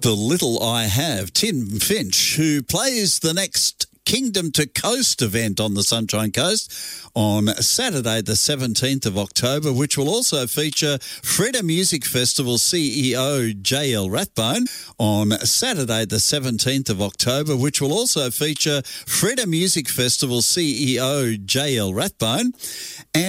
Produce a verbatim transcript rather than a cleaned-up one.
The Little I Have, Tim Finch, who plays the next Kingdom to Coast event on the Sunshine Coast on Saturday the seventeenth of October, which will also feature Freda Music Festival C E O J L Rathbone on Saturday the seventeenth of October, which will also feature Freda Music Festival C E O J L Rathbone. And